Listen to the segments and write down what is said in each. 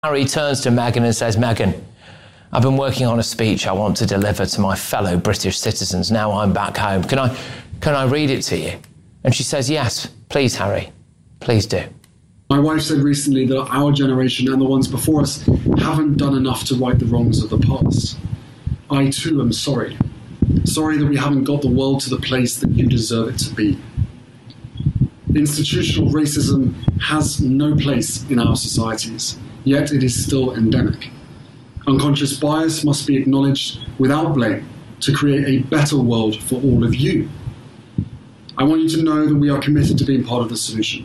Harry turns to Meghan and says, Meghan, I've been working on a speech I want to deliver to my fellow British citizens. Now I'm back home. Can I read it to you? And she says, yes, please, Harry, please do. My wife said recently that our generation and the ones before us haven't done enough to right the wrongs of the past. I too am sorry. Sorry that we haven't got the world to the place that you deserve it to be. Institutional racism has no place in our societies, yet it is still endemic. Unconscious bias must be acknowledged without blame to create a better world for all of you. I want you to know that we are committed to being part of the solution.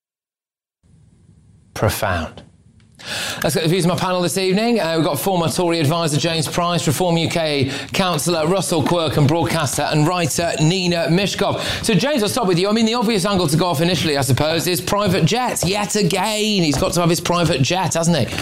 Profound. Let's get the views of my panel this evening. We've got former Tory advisor James Price, Reform UK councillor Russell Quirk and broadcaster and writer Nina Mishkov. So James, I'll start with you. I mean, the obvious angle to go off initially, I suppose, is private jets. Yet again, he's got to have his private jet, hasn't he?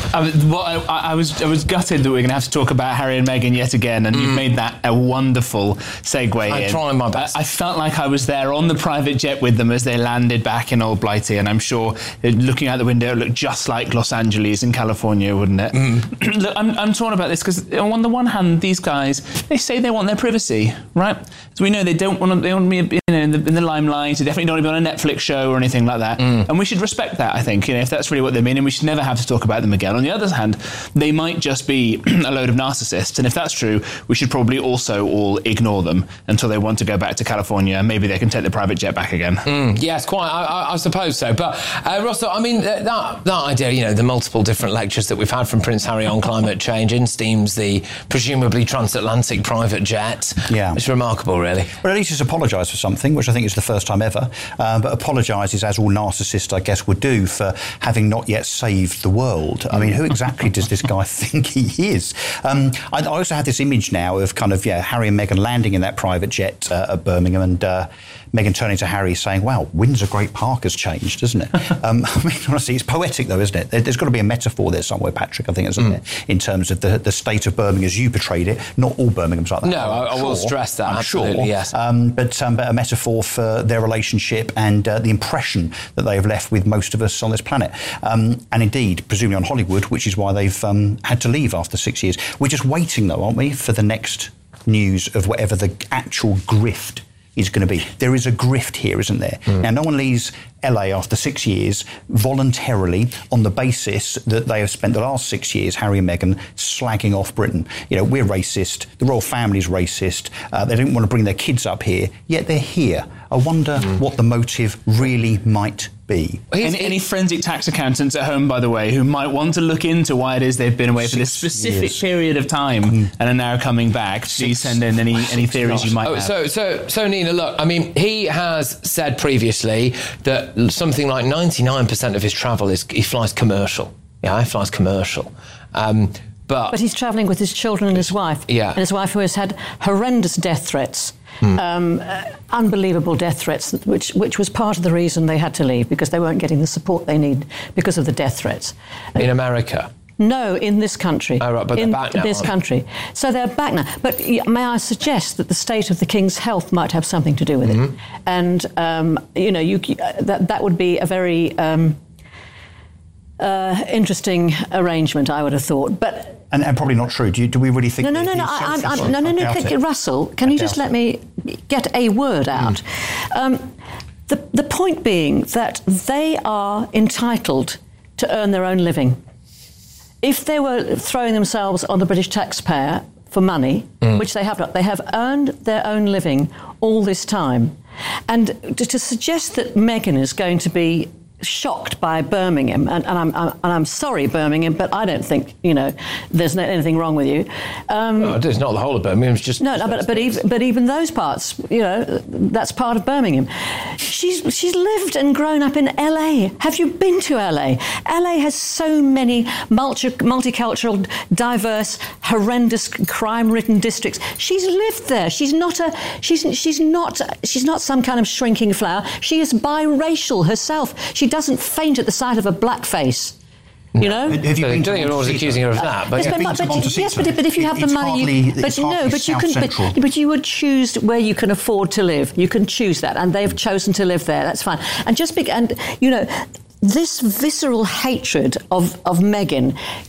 I was gutted that we're going to have to talk about Harry and Meghan yet again, and you've made that a wonderful segue. I'm trying my best. I felt like I was there on the private jet with them as they landed back in Old Blighty, and I'm sure looking out the window it looked just like Los Angeles in California, wouldn't it? Look, I'm torn about this because on the one hand, these guys, they say they want their privacy, right? So we know they don't want to be in the limelight. They definitely don't want to be on a Netflix show or anything like that. And we should respect that, I think, if that's really what they mean, and we should never have to talk about them again. On the other hand, they might just be a load of narcissists, and if that's true, we should probably also all ignore them until they want to go back to California, and maybe they can take the private jet back again. Yes, quite. I suppose so. But Russell, I mean, that idea, the multiple different lectures that we've had from Prince Harry on climate change, in steams the presumably transatlantic private jet. Yeah. It's remarkable, really. Well, at least he's apologised for something, which I think is the first time ever, but apologises, as all narcissists, I guess, would do, for having not yet saved the world. I mean, who exactly does this guy think he is? I also have this image now of Harry and Meghan landing in that private jet at Birmingham, and Meghan turning to Harry saying, wow, Windsor Great Park has changed, isn't it? I mean, honestly, it's poetic, though, isn't it? There's got to be a metaphor there somewhere, Patrick, I think, isn't there, in terms of the state of Birmingham as you portrayed it. Not all Birmingham's like that. No, I will stress that, absolutely, sure. Yes. But a metaphor for their relationship and the impression that they have left with most of us on this planet. And indeed, presumably on Hollywood, which is why they've had to leave after 6 years. We're just waiting, though, aren't we, for the next news of whatever the actual grift is going to be. There is a grift here, isn't there? Now, no one leaves LA after 6 years voluntarily on the basis that they have spent the last 6 years, Harry and Meghan, slagging off Britain. We're racist, the royal family's racist, they don't want to bring their kids up here, yet they're here. I wonder what the motive really might be. Any forensic tax accountants at home, by the way, who might want to look into why it is they've been away for this specific period of time and are now coming back, please send in any theories you might have. So Nina, look, I mean, he has said previously that something like 99% of his travel he flies commercial. Yeah, he flies commercial. But he's travelling with his children and his wife. Yeah. And his wife, who has had horrendous death threats. Unbelievable death threats, which was part of the reason they had to leave, because they weren't getting the support they need because of the death threats. In America? No, in this country. Oh, right, but they're back now. In this country. So they're back now. But may I suggest that the state of the King's health might have something to do with it? And, that would be a very interesting arrangement, I would have thought. But And probably not true. Do we really think... No. Russell, can you just let me get a word out? The point being that they are entitled to earn their own living. If they were throwing themselves on the British taxpayer for money, which they have not, they have earned their own living all this time. And to suggest that Meghan is going to be shocked by Birmingham, and I'm sorry, Birmingham, but I don't think there's anything wrong with you. It's not the whole of Birmingham. It's just but even those parts, that's part of Birmingham. She's lived and grown up in LA. Have you been to LA? LA has so many multicultural, diverse, horrendous, crime-ridden districts. She's lived there. She's not some kind of shrinking flower. She is biracial herself. She doesn't faint at the sight of a black face. Have you been to you're always accusing her of that. But but if you have the money, but you would choose where you can afford to live. You can choose that, and they've chosen to live there. That's fine. And this visceral hatred of Meghan